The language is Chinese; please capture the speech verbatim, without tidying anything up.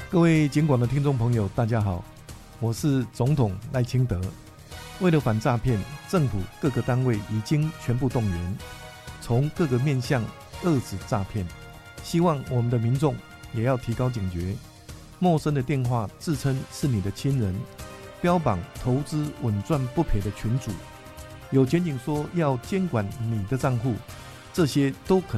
各位警广的听众朋友，大家好，我是总统赖清德。为了反诈骗，政府各个单位已经全部动员，从各个面向遏止诈骗。希望我们的民众也要提高警觉，陌生的电话自称是你的亲人，标榜投资稳赚不赔的群组，有检警说要监管你的账户，这些都可能